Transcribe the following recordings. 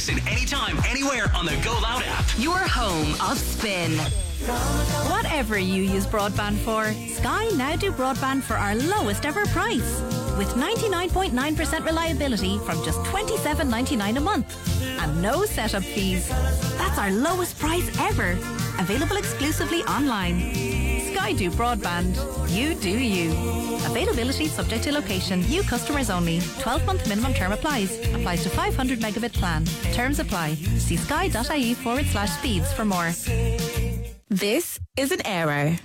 listen anytime, anywhere on the Go Loud app. Your home of Spin. Whatever you use broadband for, Sky now do broadband for our lowest ever price. With 99.9% reliability from just $27.99 a month. And no setup fees. That's our lowest price ever. Available exclusively online. Sky do broadband. You do you. Availability subject to location. New customers only. 12-month minimum term applies. Applies to 500 megabit plan. Terms apply. See sky.ie/speeds for more. This is an Aero.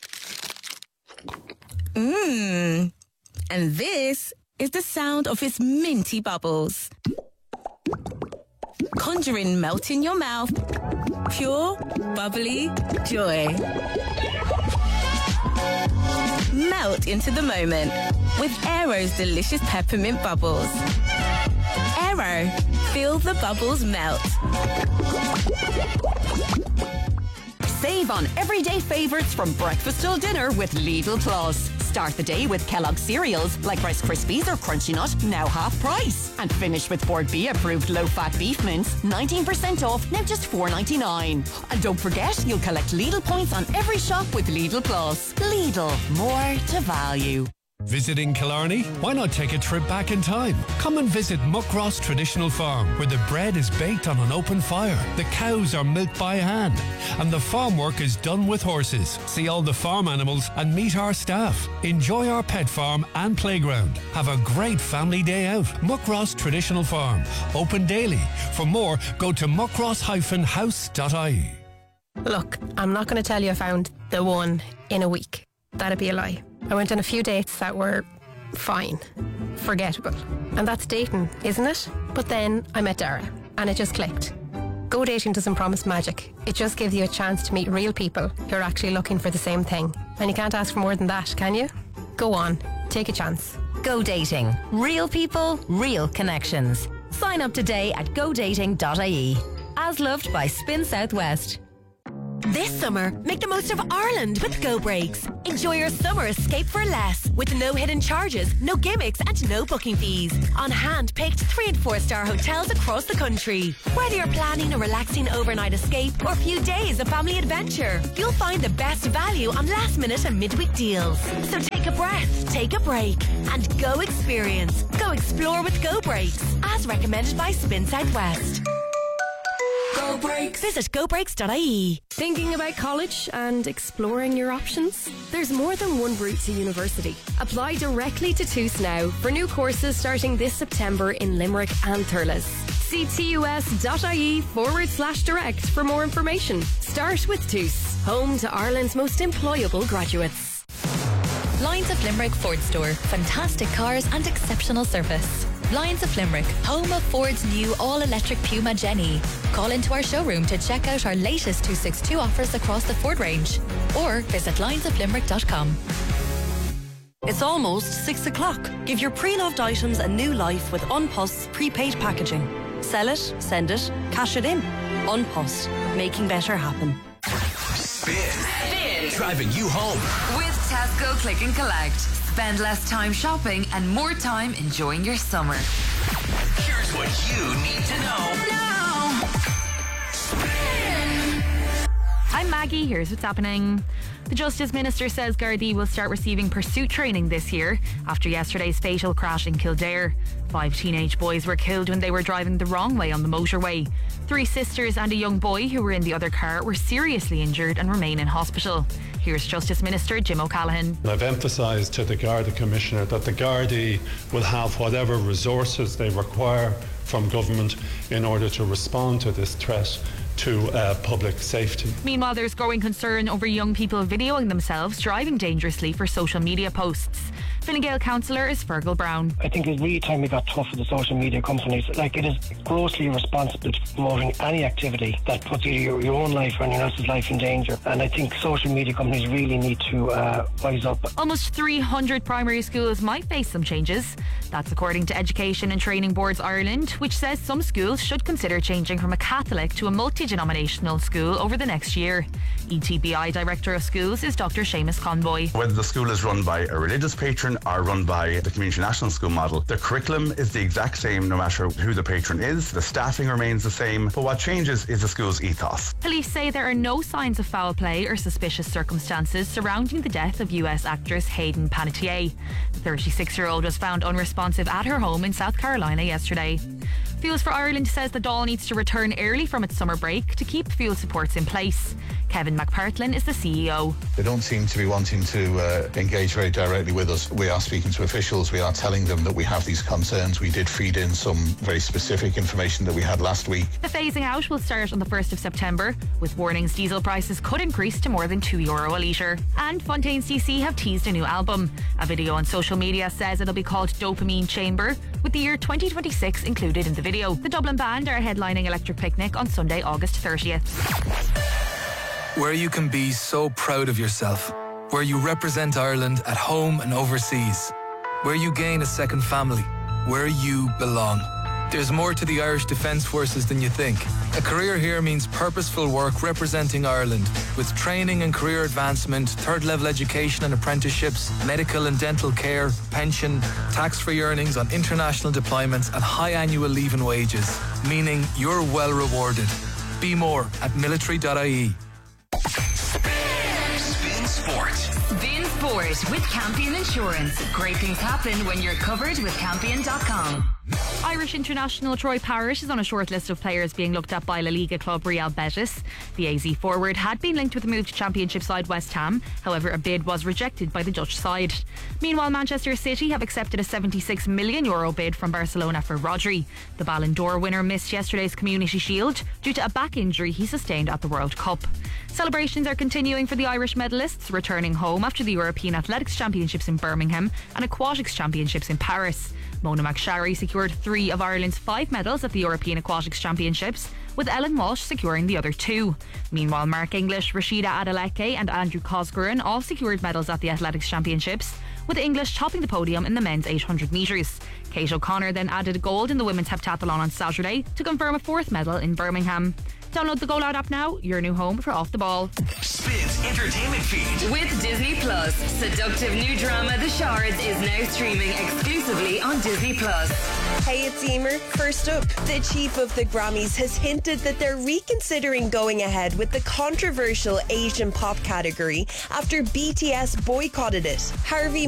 And this is the sound of its minty bubbles. Conjuring melt in your mouth. Pure, bubbly joy. Melt into the moment with Aero's delicious peppermint bubbles. Aero, feel the bubbles melt. Save on everyday favourites from breakfast till dinner with Lidl Plus. Start the day with Kellogg's cereals like Rice Krispies or Crunchy Nut, now half price. And finish with Ford B approved low-fat beef mince, 19% off, now just $4.99. And don't forget, you'll collect Lidl points on every shop with Lidl Plus. Lidl, more to value. Visiting Killarney? Why not take a trip back in time? Come and visit Muckross Traditional Farm, where the bread is baked on an open fire, the cows are milked by hand, and the farm work is done with horses. See all the farm animals and meet our staff. Enjoy our pet farm and playground. Have a great family day out. Muckross Traditional Farm, open daily. For more, go to muckross-house.ie. Look, I'm not going to tell you I found the one in a week. That'd be a lie. I went on a few dates that were fine, forgettable. And that's dating, isn't it? But then I met Dara, and it just clicked. Go dating doesn't promise magic. It just gives you a chance to meet real people who are actually looking for the same thing. And you can't ask for more than that, can you? Go on, take a chance. Go dating. Real people, real connections. Sign up today at godating.ie. As loved by Spin Southwest. This summer, make the most of Ireland with Go Breaks. Enjoy your summer escape for less, with no hidden charges, no gimmicks and no booking fees. On hand-picked 3- and 4-star hotels across the country. Whether you're planning a relaxing overnight escape or a few days of family adventure, you'll find the best value on last-minute and midweek deals. So take a breath, take a break, and go experience. Go explore with Go Breaks, as recommended by Spin Southwest. Go Breaks. Visit gobreaks.ie. Thinking about college and exploring your options? There's more than one route to university. Apply directly to TUS now for new courses starting this September in Limerick and Thurles. See tus.ie/direct for more information. Start with TUS, home to Ireland's most employable graduates. Lions of Limerick Ford Store. Fantastic cars and exceptional service. Lions of Limerick, home of Ford's new all-electric Puma Jenny. Call into our showroom to check out our latest 262 offers across the Ford range, or visit lionsoflimerick.com. It's almost 6 o'clock. Give your pre-loved items a new life with Unpost's prepaid packaging. Sell it, send it, cash it in. Unpost, making better happen. Spin. Driving you home. With Tesco Click and Collect. Spend less time shopping and more time enjoying your summer. Here's what you need to know. Now. I'm Maggie. Here's what's happening. The Justice Minister says Gardaí will start receiving pursuit training this year after yesterday's fatal crash in Kildare. 5 teenage boys were killed when they were driving the wrong way on the motorway. 3 sisters and a young boy who were in the other car were seriously injured and remain in hospital. Here's Justice Minister Jim O'Callaghan. I've emphasised to the Garda Commissioner that the Gardaí will have whatever resources they require from government in order to respond to this threat to public safety. Meanwhile, there's growing concern over young people videoing themselves driving dangerously for social media posts. Fine Gael councillor is Fergal Brown. I think it's really time we got tough with the social media companies. It is grossly irresponsible to promoting any activity that puts either your own life or anyone else's life in danger. And I think social media companies really need to wise up. Almost 300 primary schools might face some changes. That's according to Education and Training Boards Ireland, which says some schools should consider changing from a Catholic to a multi-denominational school over the next year. ETBI Director of Schools is Dr. Seamus Conboy. Whether the school is run by a religious patron Spin are run by the Community National School model. The curriculum is the exact same no matter who the patron is. The staffing remains the same, but what changes is the school's ethos. Police say there are no signs of foul play or suspicious circumstances surrounding the death of US actress Hayden Panettiere. The 36-year-old was found unresponsive at her home in South Carolina yesterday. Fuels for Ireland says the Dáil needs to return early from its summer break to keep fuel supports in place. Kevin McPartlin is the CEO. They don't seem to be wanting to engage very directly with us. We are speaking to officials. We are telling them that we have these concerns. We did feed in some very specific information that we had last week. The phasing out will start on the 1st of September, with warnings diesel prices could increase to more than €2 a litre. And Fontaines DC have teased a new album. A video on social media says it'll be called Dopamine Chamber, with the year 2026 included in the video. The Dublin band are headlining Electric Picnic on Sunday, August 30th. Where you can be so proud of yourself. Where you represent Ireland at home and overseas. Where you gain a second family. Where you belong. There's more to the Irish Defence Forces than you think. A career here means purposeful work representing Ireland, with training and career advancement, third-level education and apprenticeships, medical and dental care, pension, tax-free earnings on international deployments and high annual leave and wages, meaning you're well rewarded. Be more at military.ie. Spin Sport. Spin Sport with Campion Insurance. Great things happen when you're covered with Campion.com. Irish international Troy Parrott is on a short list of players being looked at by La Liga club Real Betis. The AZ forward had been linked with a move to Championship side West Ham. However, a bid was rejected by the Dutch side. Meanwhile, Manchester City have accepted a €76 million bid from Barcelona for Rodri. The Ballon d'Or winner missed yesterday's Community Shield due to a back injury he sustained at the World Cup. Celebrations are continuing for the Irish medalists, returning home after the European Athletics Championships in Birmingham and Aquatics Championships in Paris. Mona McSharry secured 3 of Ireland's 5 medals at the European Aquatics Championships, with Ellen Walsh securing the other 2. Meanwhile, Mark English, Rashida Adeleke and Andrew Cosgren all secured medals at the Athletics Championships, with English topping the podium in the men's 800 metres. Kate O'Connor then added gold in the women's heptathlon on Saturday to confirm a 4th medal in Birmingham. Download the Go Loud app now, your new home for Off the Ball. Spins entertainment feed. With Disney Plus, seductive new drama The Shards is now streaming exclusively on Disney Plus. Hey, it's Emer. First up, the chief of the Grammys has hinted that they're reconsidering going ahead with the controversial Asian pop category after BTS boycotted it. Harvey